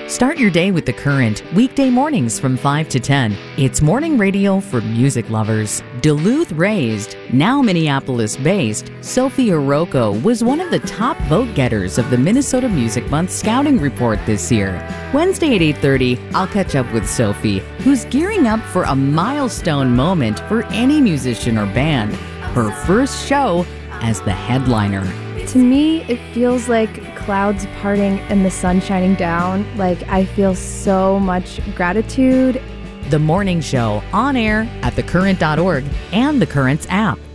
Start your day with The Current, weekday mornings from 5 to 10. It's morning radio for music lovers. Duluth raised, now Minneapolis-based, Sophie Rocco was one of the top vote-getters of the Minnesota Music Month Scouting Report this year. Wednesday at 8:30, I'll catch up with Sophie, who's gearing up for a milestone moment for any musician or band. Her first show as the headliner. To me, it feels like clouds parting and the sun shining down. Like, I feel so much gratitude. The Morning Show, on air at thecurrent.org and The Current's app.